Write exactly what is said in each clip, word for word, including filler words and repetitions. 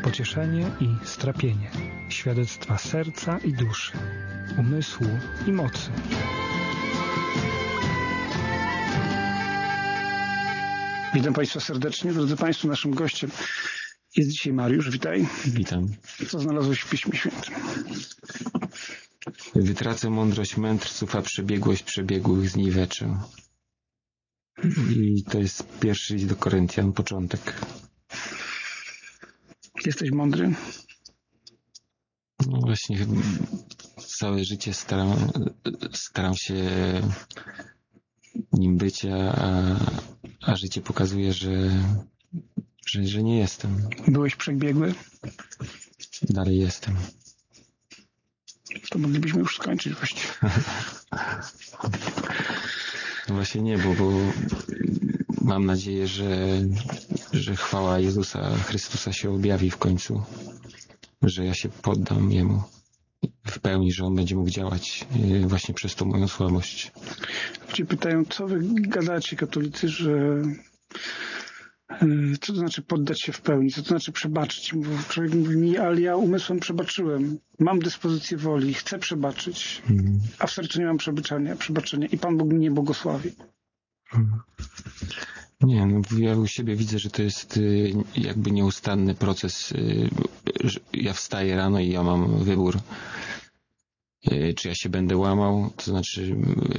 pocieszenie i strapienie, świadectwa serca i duszy, umysłu i mocy. Witam Państwa serdecznie. Drodzy Państwo, naszym gościem jest dzisiaj Mariusz. Witaj. Witam. Co znalazłeś w Piśmie Świętym? Wytracę mądrość mędrców, a przebiegłość przebiegłych zniweczę. I to jest pierwszy list do Koryntian, początek. Jesteś mądry? No właśnie, całe życie staram, staram się nim być, a, a życie pokazuje, że, że, że nie jestem. Byłeś przebiegły? Dalej jestem. To moglibyśmy już skończyć właściwie. No właśnie nie, bo, bo mam nadzieję, że, że chwała Jezusa Chrystusa się objawi w końcu. Że ja się poddam Jemu w pełni, że On będzie mógł działać właśnie przez tą moją słabość. Ludzie pytają, co wy gadacie, katolicy, że co to znaczy poddać się w pełni, co to znaczy przebaczyć. Człowiek mówi mi, ale ja umysłem przebaczyłem, mam dyspozycję woli, chcę przebaczyć, hmm. a w sercu nie mam przebaczenia, przebaczenia i Pan Bóg mnie błogosławi. Hmm. Nie, no ja u siebie widzę, że to jest jakby nieustanny proces. Ja wstaję rano i ja mam wybór, czy ja się będę łamał, to znaczy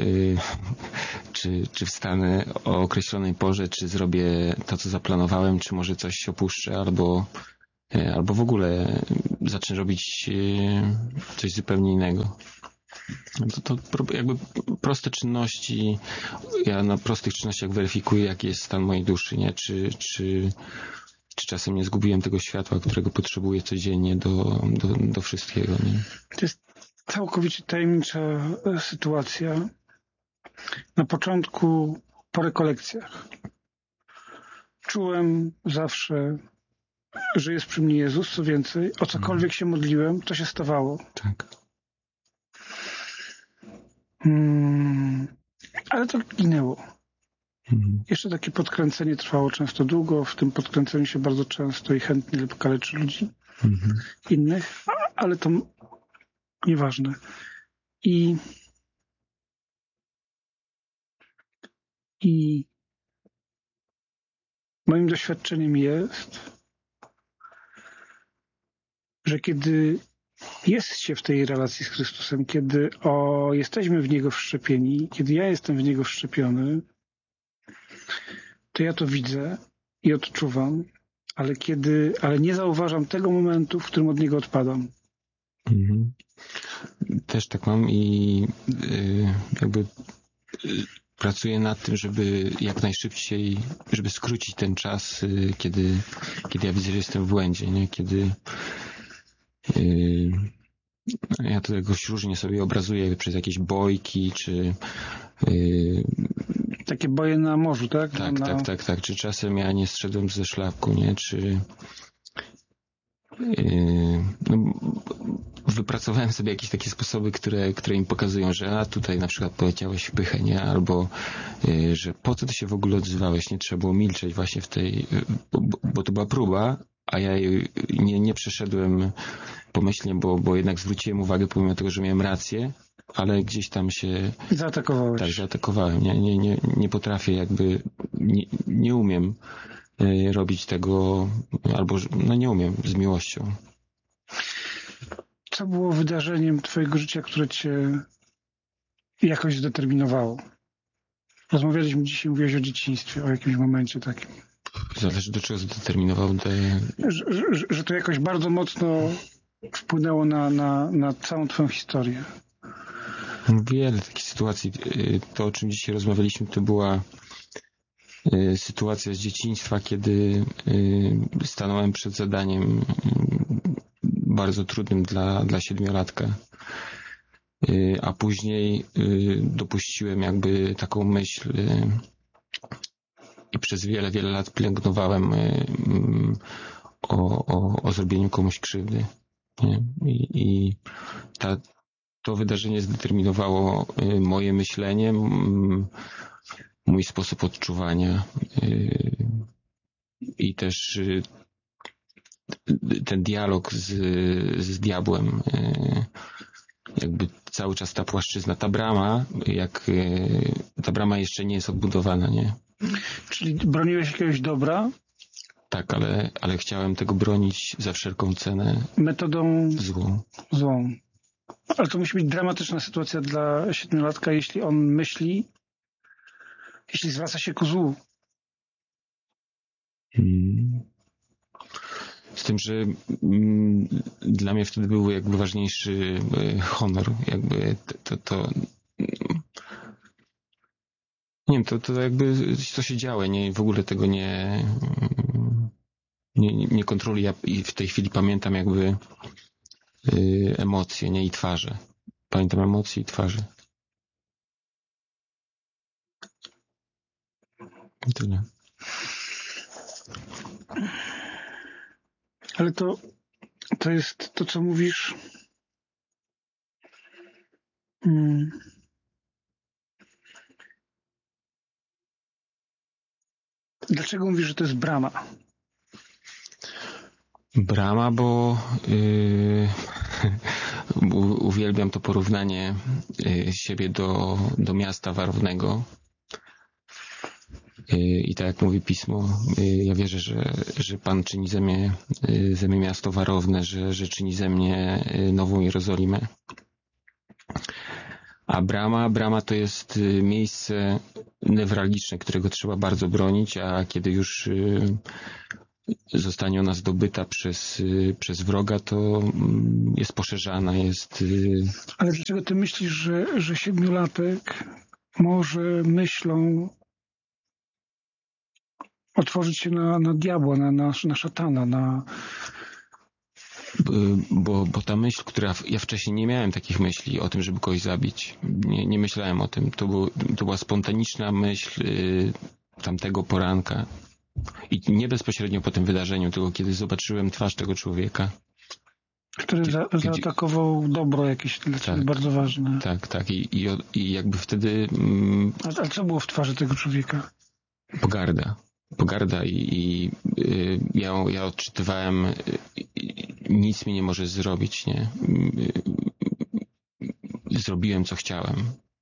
czy, czy wstanę o określonej porze, czy zrobię to, co zaplanowałem, czy może coś opuszczę, albo, albo w ogóle zacznę robić coś zupełnie innego. To, to jakby proste czynności, ja na prostych czynnościach weryfikuję, jaki jest stan mojej duszy, nie? Czy, czy, czy czasem nie zgubiłem tego światła, którego potrzebuję codziennie do, do, do wszystkiego, nie? To jest całkowicie tajemnicza sytuacja. Na początku, po rekolekcjach, czułem zawsze, że jest przy mnie Jezus, co więcej, o cokolwiek się modliłem, to się stawało. Tak. Hmm, ale to ginęło. Mhm. Jeszcze takie podkręcenie trwało często długo, w tym podkręceniu się bardzo często i chętnie lub kaleczy ludzi mhm. innych, ale to nieważne. I, i moim doświadczeniem jest, że kiedy jest się w tej relacji z Chrystusem, kiedy o, jesteśmy w Niego wszczepieni, kiedy ja jestem w Niego wszczepiony, to ja to widzę i odczuwam, ale kiedy, ale nie zauważam tego momentu, w którym od Niego odpadam. Mhm. Też tak mam i yy, jakby yy, pracuję nad tym, żeby jak najszybciej, żeby skrócić ten czas, yy, kiedy, kiedy ja widzę, że jestem w błędzie, nie? Kiedy yy, ja to jakoś różnie sobie obrazuję przez jakieś bojki, czy yy, takie boje na morzu, tak? Tak, na... tak, tak, tak. Czy czasem ja nie zszedłem ze szlaku, nie? Czy yy, no, wypracowałem sobie jakieś takie sposoby, które, które im pokazują, że a tutaj na przykład poleciałeś w pychę, nie? Albo yy, że po co ty się w ogóle odzywałeś, nie? Trzeba było milczeć właśnie w tej, bo, bo to była próba, a ja jej nie, nie przeszedłem pomyślnie, bo, bo jednak zwróciłem uwagę pomimo tego, że miałem rację, ale gdzieś tam się... Zaatakowałeś. Tak, zaatakowałem. Nie, nie, nie, nie potrafię jakby, nie, nie umiem y, robić tego, albo no nie umiem z miłością. Co było wydarzeniem twojego życia, które cię jakoś zdeterminowało? Rozmawialiśmy dzisiaj, mówiłeś o dzieciństwie, o jakimś momencie takim. Zależy do czego zdeterminował. Te... Że, że, że to jakoś bardzo mocno wpłynęło na, na, na całą twoją historię. Wiele takich sytuacji. To, o czym dzisiaj rozmawialiśmy, to była sytuacja z dzieciństwa, kiedy stanąłem przed zadaniem bardzo trudnym dla, dla siedmiolatka. A później dopuściłem jakby taką myśl i przez wiele, wiele lat pielęgnowałem o, o, o zrobieniu komuś krzywdy. Nie? I, i ta, to wydarzenie zdeterminowało moje myślenie, mój sposób odczuwania i też ten dialog z, z diabłem, jakby cały czas ta płaszczyzna, ta brama, jak ta brama jeszcze nie jest odbudowana, nie? Czyli broniłeś jakiegoś dobra? Tak, ale, ale chciałem tego bronić za wszelką cenę. Metodą złą. Złą. Ale to musi być dramatyczna sytuacja dla siedmiolatka, jeśli on myśli, jeśli zwraca się ku złu. Hmm. Z tym, że mm, dla mnie wtedy był jakby ważniejszy y, honor. Jakby to, to, to nie wiem, to, to jakby to się działo, nie, w ogóle tego nie nie, nie kontroluję. Ja i w tej chwili pamiętam jakby y, emocje, nie, i twarze. Pamiętam emocje i twarze. I tyle. Ale to, to jest to, co mówisz. Hmm. Dlaczego mówisz, że to jest brama? Brama, bo yy, uwielbiam to porównanie yy, siebie do, do miasta warownego. I tak jak mówi Pismo, ja wierzę, że, że Pan czyni ze mnie, ze mnie miasto warowne, że, że czyni ze mnie nową Jerozolimę. A brama, brama to jest miejsce newralgiczne, którego trzeba bardzo bronić, a kiedy już zostanie ona zdobyta przez, przez wroga, to jest poszerzana, jest... Ale dlaczego ty myślisz, że, że siedmiolatek może myślą otworzyć się na, na diabła, na, na, na szatana, na... Bo, bo ta myśl, która... Ja wcześniej nie miałem takich myśli o tym, żeby kogoś zabić. Nie, nie myślałem o tym. To, był, to była spontaniczna myśl y, tamtego poranka. I nie bezpośrednio po tym wydarzeniu, tylko kiedy zobaczyłem twarz tego człowieka. Który gdzie, za, zaatakował gdzie... dobro jakieś dla ciebie tak, bardzo ważne. Tak, tak. I, i, i jakby wtedy... Mm, a, a co było w twarzy tego człowieka? Pogarda. Pogarda i, i y, ja, ja odczytywałem, y, nic mi nie możesz zrobić, nie? Y, zrobiłem, co chciałem.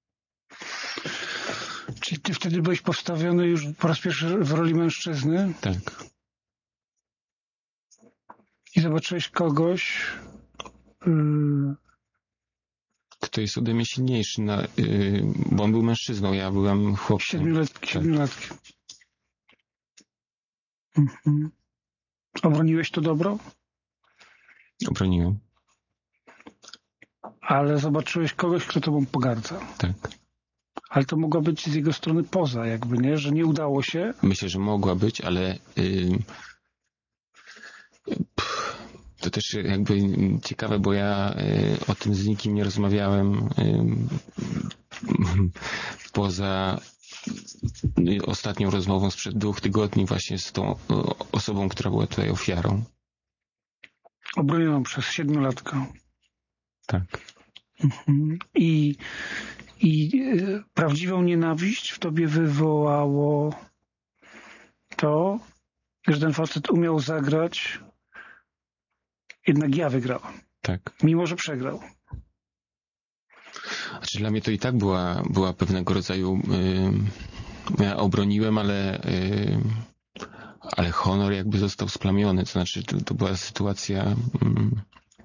Czyli ty wtedy byłeś postawiony już po raz pierwszy w roli mężczyzny? Tak. I zobaczyłeś kogoś, y... kto jest ode mnie silniejszy, na, y, bo on był mężczyzną, ja byłem chłopcem. Siedmiolatkiem. Tak. Siedmiolatkiem. Mhm. Obroniłeś to dobro? Obroniłem. Ale zobaczyłeś kogoś, kto tobą pogardza. Tak. Ale to mogło być z jego strony poza, jakby, nie? Że nie udało się. Myślę, że mogła być, ale y, pff, to też jakby ciekawe, bo ja y, o tym z nikim nie rozmawiałem y, poza ostatnią rozmową sprzed dwóch tygodni właśnie z tą osobą, która była tutaj ofiarą. Obronioną przez siedmiolatka. Tak. Mhm. I, i y, prawdziwą nienawiść w tobie wywołało to, że ten facet umiał zagrać, jednak ja wygrałem. Tak. Mimo, że przegrał. Znaczy dla mnie to i tak była, była pewnego rodzaju... Yy, ja obroniłem, ale... Yy, ale honor jakby został splamiony. To znaczy to, to była sytuacja... Yy,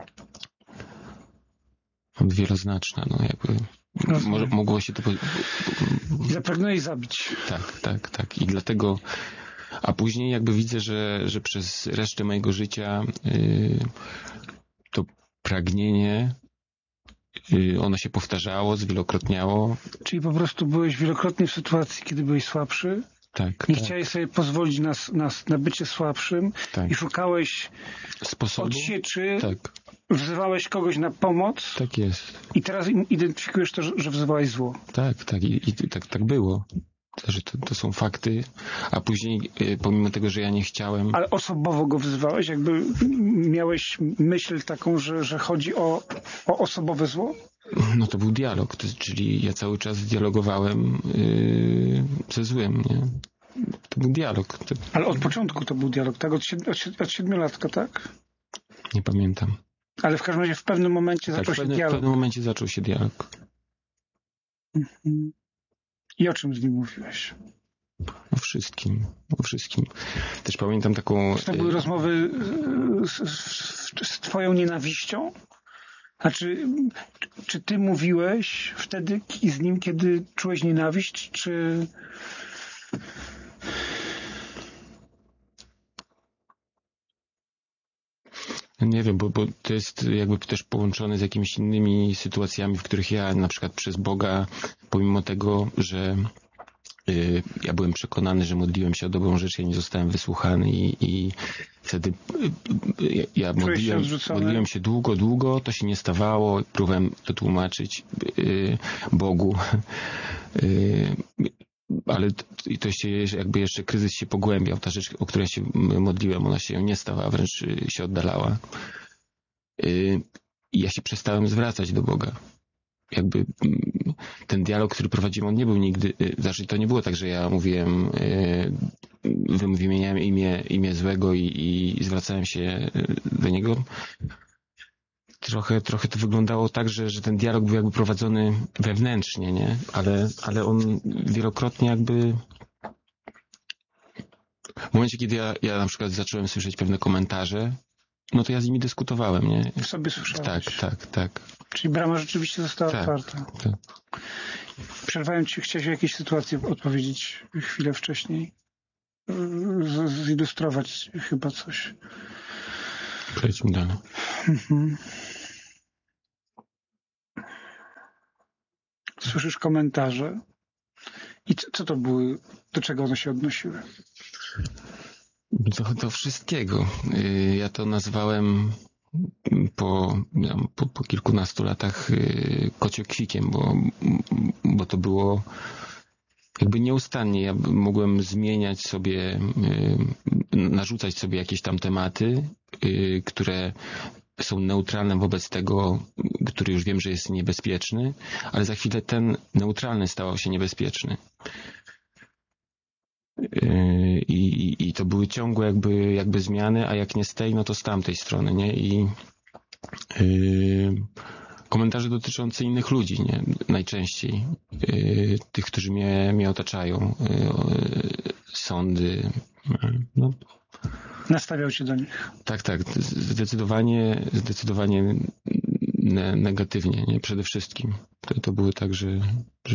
wieloznaczna, no jakby może, mogło się to... Zapragnąłeś zabić. Tak, tak, tak. I dlatego... A później jakby widzę, że, że przez resztę mojego życia yy, to pragnienie, yy, ono się powtarzało, zwielokrotniało. Czyli po prostu byłeś wielokrotnie w sytuacji, kiedy byłeś słabszy. Tak. Nie tak. chciałeś sobie pozwolić na, na, na bycie słabszym. Tak. I szukałeś sposobu odsieczy. Tak. Wzywałeś kogoś na pomoc. Tak jest. I teraz identyfikujesz to, że wzywałeś zło. Tak, tak. I, i tak, tak było. Że to, to są fakty, a później pomimo tego, że ja nie chciałem... Ale osobowo go wzywałeś? Jakby miałeś myśl taką, że, że chodzi o, o osobowe zło? No to był dialog, to, czyli ja cały czas dialogowałem yy, ze złem, nie? To był dialog. To... Ale od początku to był dialog, tak? Od, siedmi, od siedmiolatka, tak? Nie pamiętam. Ale w każdym razie w pewnym momencie Tak, zaczął w, się pewnym, w dialog. pewnym momencie zaczął się dialog. Mhm. I o czym z nim mówiłeś? O wszystkim. O wszystkim. Też pamiętam taką... Czy to były rozmowy z, z, z twoją nienawiścią? Znaczy, czy ty mówiłeś wtedy z nim, kiedy czułeś nienawiść, czy... Nie wiem, bo, bo to jest jakby też połączone z jakimiś innymi sytuacjami, w których ja na przykład przez Boga, pomimo tego, że y, ja byłem przekonany, że modliłem się o dobrą rzecz, ja nie zostałem wysłuchany i, i wtedy y, y, ja modliłem, modliłem się długo, długo, to się nie stawało, próbowałem to tłumaczyć y, Bogu. Y, ale i to się jakby jeszcze kryzys się pogłębiał. Ta rzecz, o której się modliłem, ona się nie stała, wręcz się oddalała. I ja się przestałem zwracać do Boga. Jakby ten dialog, który prowadziłem, on nie był nigdy, znaczy to nie było tak, że ja mówiłem, wymieniałem imię, imię złego i, i zwracałem się do niego. Trochę, trochę to wyglądało tak, że, że ten dialog był jakby prowadzony wewnętrznie, nie? Ale, ale on wielokrotnie jakby... W momencie, kiedy ja, ja na przykład zacząłem słyszeć pewne komentarze, no to ja z nimi dyskutowałem, nie? W sobie słyszałeś. Tak, tak, tak. Czyli brama rzeczywiście została tak, otwarta. Tak. Przerwałem ci, chciałeś o jakiejś sytuacji odpowiedzieć chwilę wcześniej. Z, zilustrować chyba coś. Przejdźmy dalej. Mhm. Słyszysz komentarze. I co, co to były? Do czego one się odnosiły? Do, do wszystkiego. Ja to nazwałem po, po, po kilkunastu latach kociokwikiem, bo, bo to było jakby nieustannie. Ja mogłem zmieniać sobie, narzucać sobie jakieś tam tematy, które są neutralne wobec tego, który już wiem, że jest niebezpieczny, ale za chwilę ten neutralny stał się niebezpieczny. I, i, i to były ciągłe jakby, jakby zmiany, a jak nie z tej, no to z tamtej strony, nie? I yy, komentarze dotyczące innych ludzi, nie? Najczęściej. Yy, tych, którzy mnie, mnie otaczają. Yy, sądy. Yy, no. Nastawiał się do nich. Tak, tak. Zdecydowanie, zdecydowanie ne, negatywnie, nie? Przede wszystkim. To, to było tak, że, że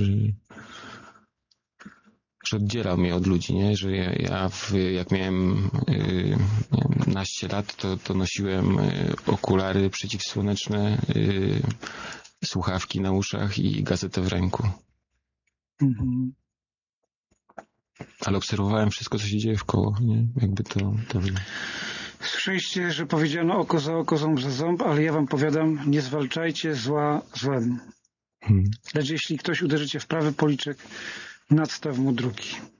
że oddzielał mnie od ludzi, nie? Że ja, ja w, jak miałem yy, naście lat, to, to nosiłem yy, okulary przeciwsłoneczne, yy, słuchawki na uszach i gazetę w ręku. Mhm. Ale obserwowałem wszystko, co się dzieje wkoło, nie? Jakby to... to... Słyszeliście, że powiedziano oko za oko, ząb za ząb, ale ja wam powiadam, nie zwalczajcie zła złem. Hmm. Lecz jeśli ktoś uderzy cię w prawy policzek, nadstaw mu drugi.